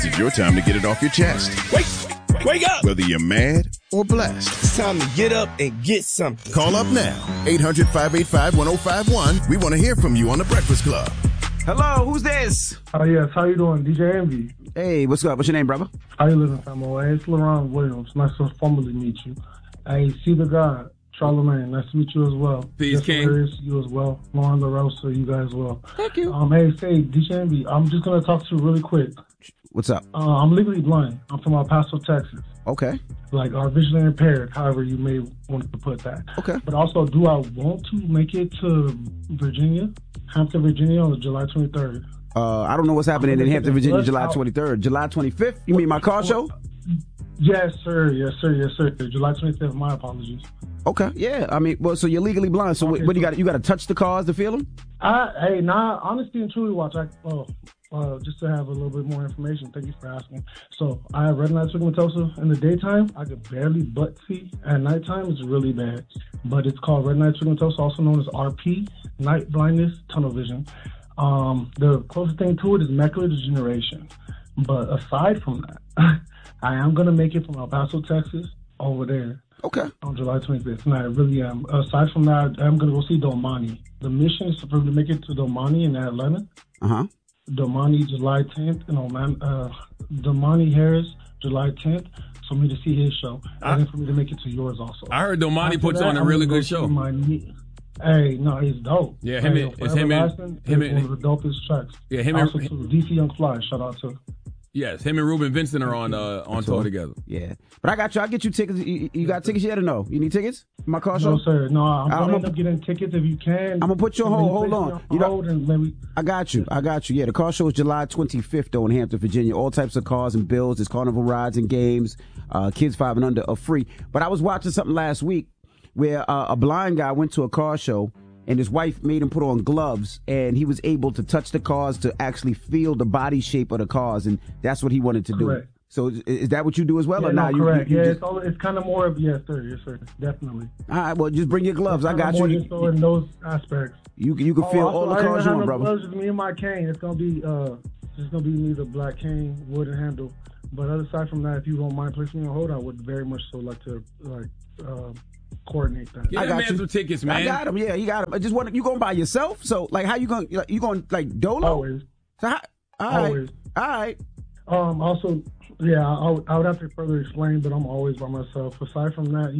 It's your time to get it off your chest. Wake up! Whether you're mad or blessed. It's time to get up and get something. Call up now. 800-585-1051. We want to hear from you on The Breakfast Club. Hello, who's this? Yes, how you doing? DJ Envy. Hey, what's up? What's your name, brother? How you living, Famo? Hey, it's LaRon Williams. Nice to formally meet you. Hey, see the God, Charlamagne. Nice to meet you as well. Peace, King. You as well. Lauren LaRosa, you guys as well. Thank you. Hey, DJ Envy, I'm just going to talk to you really quick. What's up? I'm legally blind. I'm from El Paso, Texas. Okay. Like, are visually impaired, however you may want to put that. Okay. But also, do I want to make it to Virginia, Hampton, Virginia on July 23rd? I don't know what's happening in Hampton, Virginia, July 23rd. July 25th? You mean my car show? Yes, sir. Yes, sir. Yes, sir. July 25th. My apologies. Okay. Yeah. I mean, well, so you're legally blind. So what do you got? You got to touch the cars to feel them? Honestly and truly, watch. Just to have a little bit more information. Thank you for asking. So I have retinitis pigmentosa in the daytime. I could barely butt see. At nighttime, it's really bad. But it's called retinitis pigmentosa, also known as RP, night blindness, tunnel vision. The closest thing to it is macular degeneration. But aside from that, I am going to make it from El Paso, Texas, over there. Okay. On July 25th, and I really am. Aside from that, I'm going to go see Domani. The mission is to make it to Domani in Atlanta. Uh-huh. Domani, July 10th, and Domani Harris, July 10th, for me to see his show, and then for me to make it to yours also. I heard Domani puts on a really good show. Hey, no, he's dope. Yeah, one of the dopest tracks. Yeah, him also and to DC Young Fly. Shout out to. Yes, him and Ruben Vincent are on tour together. Yeah, but I got you. I'll get you tickets. You got tickets yet or no? You need tickets for my car show? No, sir. No, I'm going to end up getting tickets if you can. I'm going to put you on hold. Hold on. I got you. Yeah, the car show is July 25th, though, in Hampton, Virginia. All types of cars and bills. There's carnival rides and games. Kids 5 and under are free. But I was watching something last week where a blind guy went to a car show, and his wife made him put on gloves, and he was able to touch the cars to actually feel the body shape of the cars, and that's what he wanted to do. So is that what you do as well? Or not? Correct. It's kind of more of, yes, sir, definitely. All right, well, just bring your gloves. I got you. So in those aspects. You can feel all the cars you're on, brother. Gloves with me and my cane. It's going to be me the black cane, wooden handle. But aside from that, if you don't mind placing me on hold, I would very much so like to, coordinate that. I got you. Some tickets, man. I got him. Yeah, he got him. I just want you going by yourself. So like, how you going? You going like dolo? Always. So always. All right. Also, yeah, I would have to further explain, but I'm always by myself. Aside from that,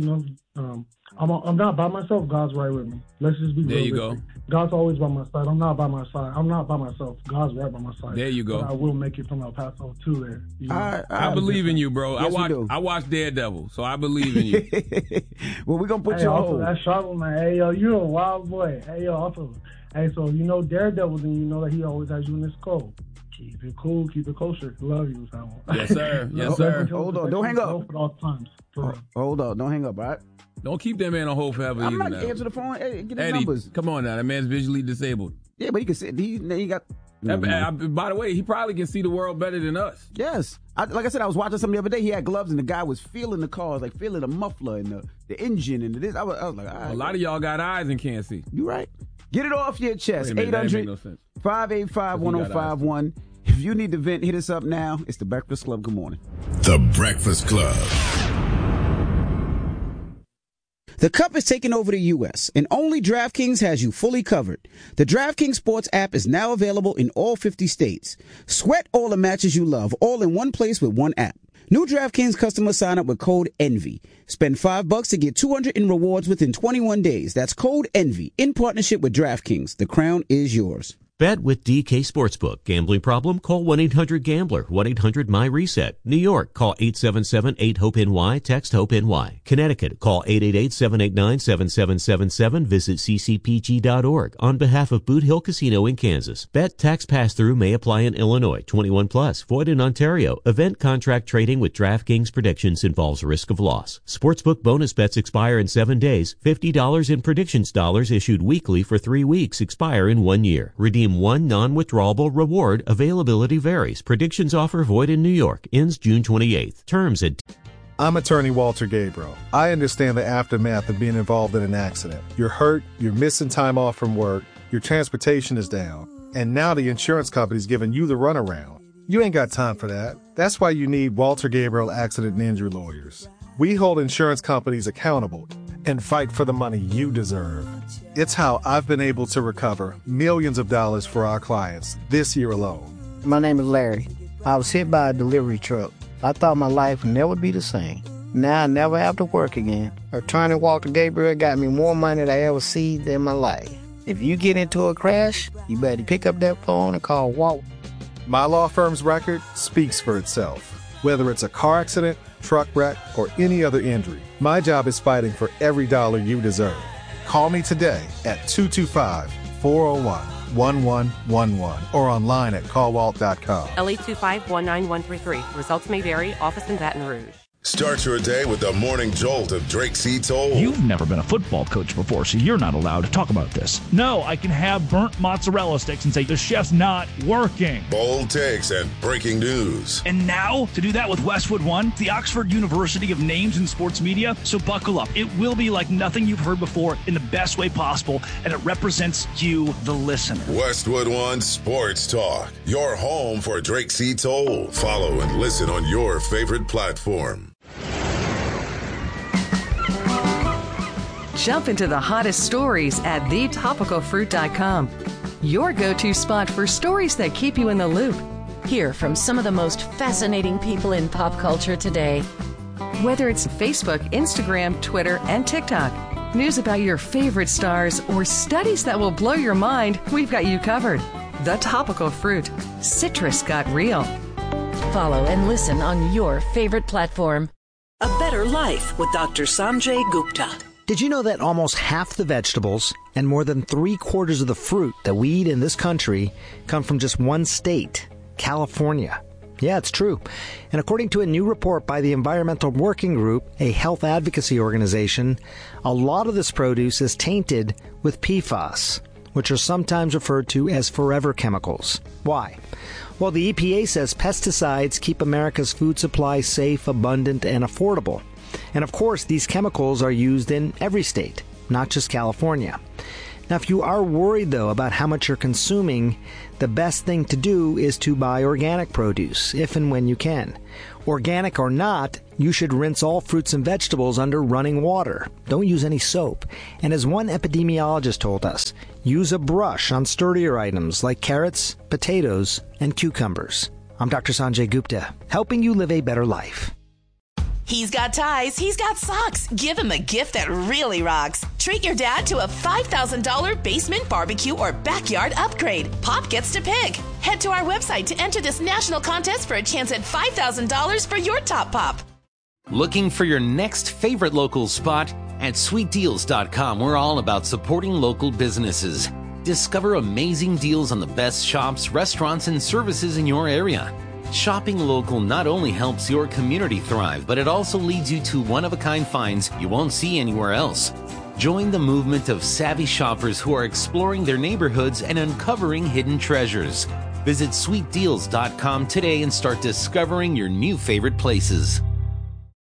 I'm not by myself. God's right with me. Let's just be real. There you go. God's always by my side. I'm not by my side. I'm not by myself. God's right by my side. There you go. But I will make it from El Paso to there. I believe in you, bro. Yes, I watch Daredevil, so I believe in you. Well, we're gonna put you on hold. That's Charlamagne. Hey, yo, you're a wild boy. Hey, yo, also, so you know Daredevil, then you know that he always has you in his code. Keep it cool, keep it kosher. Love you, Sam. Yes, sir. Yes, sir. Hold on, don't hang up. At all times. Hold on, don't hang up, all right? Don't keep that man on hold forever. I'm not now. answer the phone. Hey, get his Eddie, numbers. Come on now, that man's visually disabled. Yeah, but he can see. He got. By the way, he probably can see the world better than us. Yes. Like I said, I was watching something the other day. He had gloves, and the guy was feeling the cars, like feeling the muffler and the engine and this. I was like, all right. A lot of y'all got eyes and can't see. You right. Get it off your chest. 800-585-1051. If you need to vent, hit us up now. It's The Breakfast Club. Good morning. The Breakfast Club. The Cup is taking over the U.S., and only DraftKings has you fully covered. The DraftKings Sports app is now available in all 50 states. Sweat all the matches you love, all in one place with one app. New DraftKings customers sign up with code ENVY. Spend $5 to get $200 in rewards within 21 days. That's code ENVY in partnership with DraftKings. The crown is yours. Bet with DK Sportsbook. Gambling problem? Call 1-800-GAMBLER. 1-800-MY-RESET. New York, call 877-8-HOPE-NY. Text HOPE-NY. Connecticut, call 888-789-7777. Visit ccpg.org. On behalf of Boot Hill Casino in Kansas. Bet tax pass-through may apply in Illinois. 21 plus. Void in Ontario. Event contract trading with DraftKings predictions involves risk of loss. Sportsbook bonus bets expire in 7 days. $50 in predictions dollars issued weekly for 3 weeks expire in 1 year. Redeem one non-withdrawable reward. Availability varies. Predictions offer void in New York. Ends June 28th. Terms at... I'm attorney Walter Gabriel. I understand the aftermath of being involved in an accident. You're hurt, you're missing time off from work, your transportation is down, and now the insurance company's giving you the runaround. You ain't got time for that. That's why you need Walter Gabriel Accident and Injury Lawyers. We hold insurance companies accountable and fight for the money you deserve. It's how I've been able to recover millions of dollars for our clients this year alone. My name is Larry. I was hit by a delivery truck. I thought my life would never be the same. Now I never have to work again. Attorney Walter Gabriel got me more money than I ever seen in my life. If you get into a crash, you better pick up that phone and call Walt. My law firm's record speaks for itself. Whether it's a car accident, truck wreck, or any other injury, my job is fighting for every dollar you deserve. Call me today at 225-401-1111 or online at callwalt.com. L825-19133. Results may vary. Office in Baton Rouge. Start your day with the morning jolt of Drake C. Toll. You've never been a football coach before, so you're not allowed to talk about this. No, I can have burnt mozzarella sticks and say the chef's not working. Bold takes and breaking news. And now, to do that with Westwood One, the Oxford University of Names in Sports Media. So buckle up. It will be like nothing you've heard before in the best way possible, and it represents you, the listener. Westwood One Sports Talk, your home for Drake C. Toll. Follow and listen on your favorite platform. Jump into the hottest stories at thetopicalfruit.com. Your go-to spot for stories that keep you in the loop. Hear from some of the most fascinating people in pop culture today. Whether it's Facebook, Instagram, Twitter, and TikTok, news about your favorite stars, or studies that will blow your mind, we've got you covered. The Topical Fruit. Citrus got real. Follow and listen on your favorite platform. A Better Life with Dr. Sanjay Gupta. Did you know that almost half the vegetables and more than 3/4 of the fruit that we eat in this country come from just one state, California? Yeah, it's true. And according to a new report by the Environmental Working Group, a health advocacy organization, a lot of this produce is tainted with PFAS, which are sometimes referred to as forever chemicals. Why? Well, the EPA says pesticides keep America's food supply safe, abundant, and affordable. And of course, these chemicals are used in every state, not just California. Now, if you are worried, though, about how much you're consuming, the best thing to do is to buy organic produce, if and when you can. Organic or not, you should rinse all fruits and vegetables under running water. Don't use any soap. And as one epidemiologist told us, use a brush on sturdier items like carrots, potatoes, and cucumbers. I'm Dr. Sanjay Gupta, helping you live a better life. He's got ties, he's got socks. Give him a gift that really rocks. Treat your dad to a $5,000 basement barbecue or backyard upgrade. Pop gets to pick. Head to our website to enter this national contest for a chance at $5,000 for your top pop. Looking for your next favorite local spot? At sweetdeals.com, we're all about supporting local businesses. Discover amazing deals on the best shops, restaurants, and services in your area. Shopping local not only helps your community thrive, but it also leads you to one-of-a-kind finds you won't see anywhere else. Join the movement of savvy shoppers who are exploring their neighborhoods and uncovering hidden treasures. Visit sweetdeals.com today and start discovering your new favorite places.